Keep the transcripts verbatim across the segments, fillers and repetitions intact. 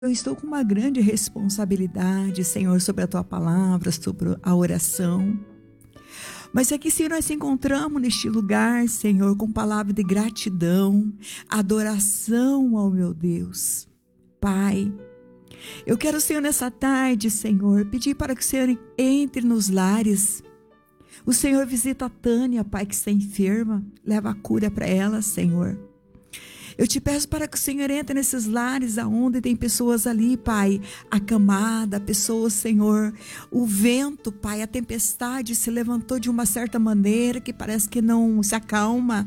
Eu estou com uma grande responsabilidade, Senhor, sobre a Tua palavra, sobre a oração. Mas aqui, Senhor, nós nos encontramos neste lugar, Senhor, com palavra de gratidão, adoração ao meu Deus. Pai, eu quero, Senhor, nessa tarde, Senhor, pedir para que o Senhor entre nos lares. O Senhor visita a Tânia, Pai, que está enferma, leva a cura para ela, Senhor. Eu te peço para que o Senhor entre nesses lares aonde tem pessoas ali, Pai, acamada, pessoas, Senhor, o vento, Pai, a tempestade se levantou de uma certa maneira que parece que não se acalma.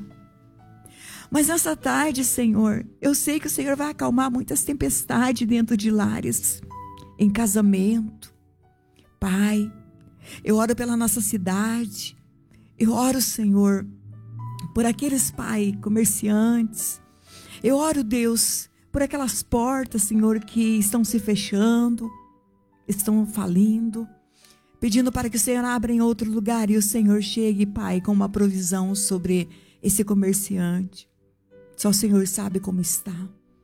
Mas nessa tarde, Senhor, eu sei que o Senhor vai acalmar muitas tempestades dentro de lares, em casamento. Pai, eu oro pela nossa cidade, eu oro, Senhor, por aqueles, Pai, comerciantes. Eu oro, Deus, por aquelas portas, Senhor, que estão se fechando, estão falindo, pedindo para que o Senhor abra em outro lugar e o Senhor chegue, Pai, com uma provisão sobre esse comerciante. Só o Senhor sabe como está.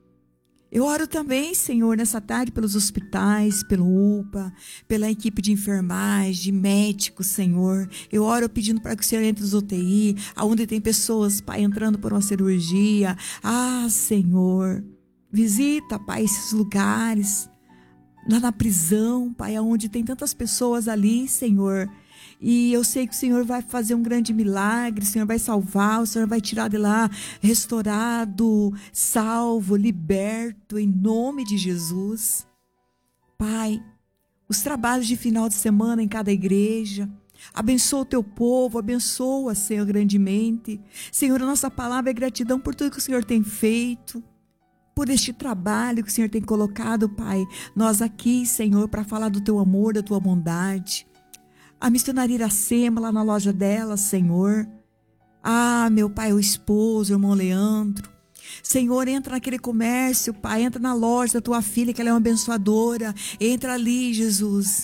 Eu oro também, Senhor, nessa tarde pelos hospitais, pelo U P A, pela equipe de enfermagem, de médicos, Senhor. Eu oro pedindo para que o Senhor entre nos U T I, aonde tem pessoas, Pai, entrando por uma cirurgia. Ah, Senhor, visita, Pai, esses lugares, lá na prisão, Pai, aonde tem tantas pessoas ali, Senhor. E eu sei que o Senhor vai fazer um grande milagre, o Senhor vai salvar, o Senhor vai tirar de lá restaurado, salvo, liberto, em nome de Jesus. Pai, os trabalhos de final de semana em cada igreja, abençoa o teu povo, abençoa, Senhor, grandemente. Senhor, a nossa palavra é gratidão por tudo que o Senhor tem feito, por este trabalho que o Senhor tem colocado, Pai, nós aqui, Senhor, para falar do teu amor, da tua bondade. A missionária Iracema, lá na loja dela, Senhor. Ah, meu Pai, o esposo, o irmão Leandro. Senhor, entra naquele comércio, Pai, entra na loja da tua filha, que ela é uma abençoadora. Entra ali, Jesus.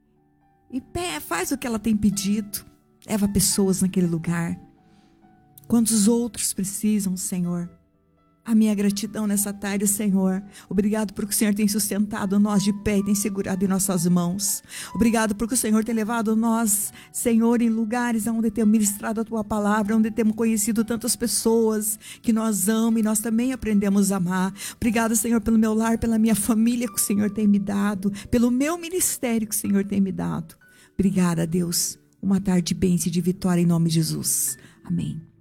E faz o que ela tem pedido. Leva pessoas naquele lugar. Quantos outros precisam, Senhor? A minha gratidão nessa tarde, Senhor. Obrigado porque o Senhor tem sustentado nós de pé e tem segurado em nossas mãos. Obrigado porque o Senhor tem levado nós, Senhor, em lugares onde temos ministrado a Tua palavra, onde temos conhecido tantas pessoas que nós amamos e nós também aprendemos a amar. Obrigado, Senhor, pelo meu lar, pela minha família que o Senhor tem me dado, pelo meu ministério que o Senhor tem me dado. Obrigada, Deus. Uma tarde de bênção e de vitória em nome de Jesus. Amém.